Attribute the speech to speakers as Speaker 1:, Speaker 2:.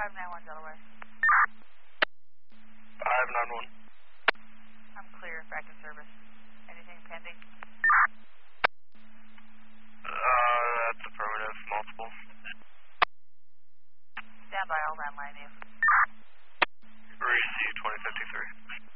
Speaker 1: 591 Delaware.
Speaker 2: 591.
Speaker 1: I'm clear, back in service. Anything pending?
Speaker 2: That's affirmative, multiple.
Speaker 1: Stand by, I'll landline you.
Speaker 2: Receive 2053.